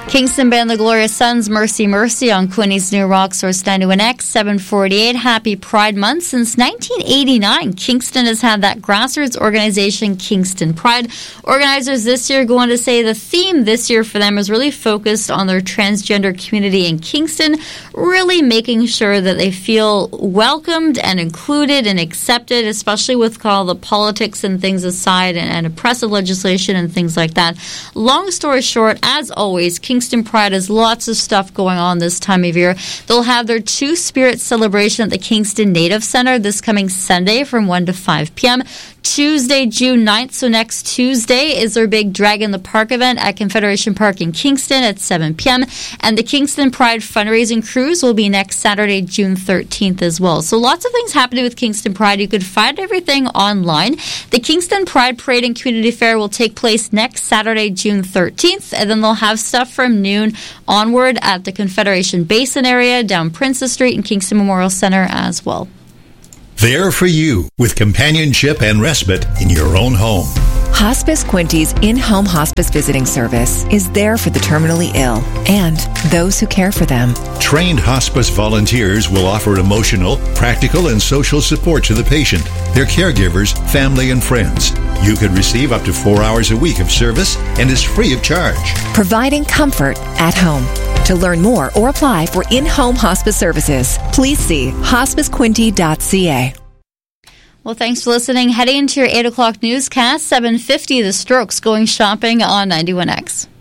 Kingston Band The Glorious Sons, Mercy Mercy on Quinny's New Rock Source 91X, 748. Happy Pride Month. Since 1989, Kingston has had that grassroots organization, Kingston Pride. Organizers this year going to say the theme this year for them is really focused on their transgender community in Kingston, really making sure that they feel welcomed and included and accepted, especially with all the politics and things aside and oppressive legislation and things like that. Long story short, as always, Kingston Pride has lots of stuff going on this time of year. They'll have their Two Spirits celebration at the Kingston Native Center this coming Sunday from 1 to 5 p.m. Tuesday, June 9th, so next Tuesday, is their big Drag in the Park event at Confederation Park in Kingston at 7 p.m. And the Kingston Pride fundraising cruise will be next Saturday, June 13th as well. So lots of things happening with Kingston Pride. You could find everything online. The Kingston Pride Parade and Community Fair will take place next Saturday, June 13th, and then they'll have stuff from noon onward at the Confederation Basin area, down Princess Street and Kingston Memorial Center as well. There for you, with companionship and respite in your own home. Hospice Quinty's in-home hospice visiting service is there for the terminally ill and those who care for them. Trained hospice volunteers will offer emotional, practical, and social support to the patient, their caregivers, family, and friends. You could receive up to 4 hours a week of service and is free of charge. Providing comfort at home. To learn more or apply for in-home hospice services, please see hospicequinty.ca. Well, thanks for listening. Heading into your 8 o'clock newscast, 7:50, The Strokes going shopping on 91X.